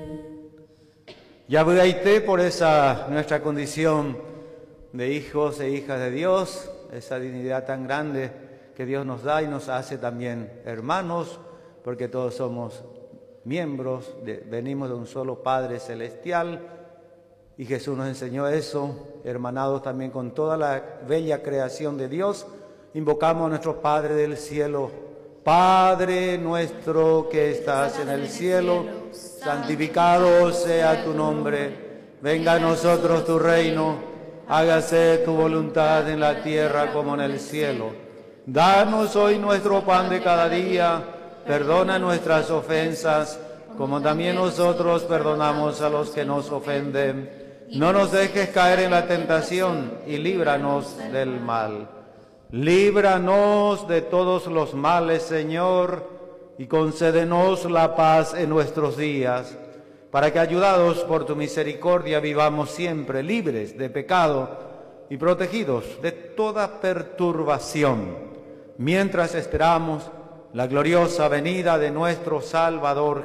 Yabuaité, por esa nuestra condición de hijos e hijas de Dios, esa dignidad tan grande que Dios nos da y nos hace también hermanos, porque todos somos miembros, venimos de un solo Padre Celestial, y Jesús nos enseñó eso, hermanados también con toda la bella creación de Dios. Invocamos a nuestro Padre del cielo. Padre nuestro que estás en el cielo, santificado sea tu nombre. Venga a nosotros tu reino, hágase tu voluntad en la tierra como en el cielo. Danos hoy nuestro pan de cada día, perdona nuestras ofensas, como también nosotros perdonamos a los que nos ofenden. No nos dejes caer en la tentación y líbranos del mal. Líbranos de todos los males, Señor, y concédenos la paz en nuestros días, para que, ayudados por tu misericordia, vivamos siempre libres de pecado y protegidos de toda perturbación, mientras esperamos la gloriosa venida de nuestro Salvador